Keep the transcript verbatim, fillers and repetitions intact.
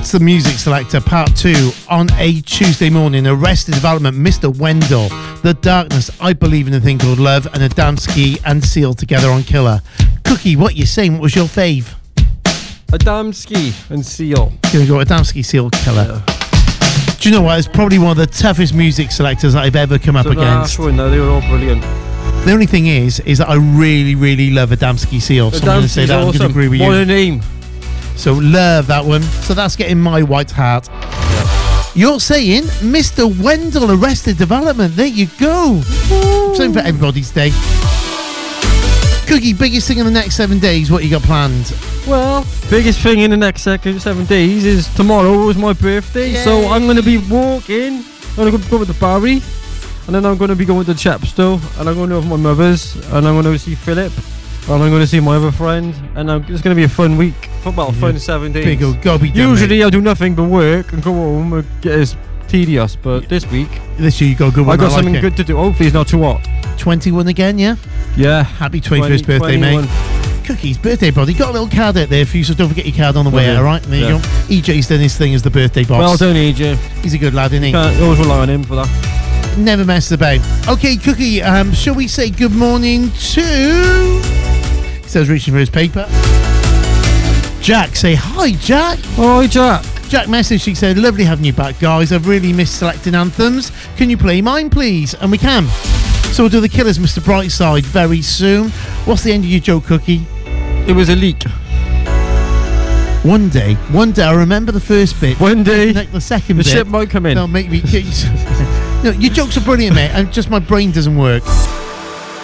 That's the Music Selector Part two on a Tuesday morning. Arrested Development, Mister Wendell, The Darkness, I Believe in a Thing Called Love, and Adamski and Seal together on Killer. Cookie, what you saying? What was your fave? Adamski and Seal. Gonna go Adamski, Seal, Killer. Yeah. Do you know what? It's probably one of the toughest music selectors that I've ever come up so against. Nah, no, they were all brilliant. The only thing is, is that I really, really love Adamski Seal. So I'm going to say that. Awesome. I'm going to agree with what you. What a name. So love that one. So that's getting my white heart. Yeah. You're saying Mister Wendell, Arrested Development. There you go. Ooh. Same for everybody's day. Cookie, biggest thing in the next seven days. What you got planned? Well, biggest thing in the next second, seven days is tomorrow is my birthday. Yay. So I'm going to be walking. I'm going to go with the Barry. And then I'm going to be going to Chepstow, and I'm going to have my mother's, and I'm going to see Philip, and I'm going to see my other friend, and I'm, it's going to be a fun week. Well, fun yeah. seven days. Big old gobby Usually I'll do nothing but work and go home and get it's tedious, but yeah. this week, this year you got a good one. I got I something like good to do. Hopefully it's not too hot. twenty-one again, yeah? Yeah. Happy twenty-first twenty, birthday, twenty-one. Mate. Cookie's birthday, buddy. Got a little card out there for you, so don't forget your card on the way, yeah. alright? There yeah. you go. E J's done his thing as the birthday boss. Well done, E J. He's a good lad, isn't he? Can't always rely on him for that. Never messes about. Okay, Cookie, um, shall we say good morning to... He says reaching for his paper. Jack, say hi, Jack. Hi, Jack. Jack messaged, he said, lovely having you back, guys. I've really missed selecting anthems. Can you play mine, please? And we can. So we'll do the Killers, Mister Brightside, very soon. What's the end of your joke, Cookie? It was a leak. One day, one day, I remember the first bit. One day. The, the second the bit. ship might come in. Don't make me... No, your jokes are brilliant, mate. And just my brain doesn't work.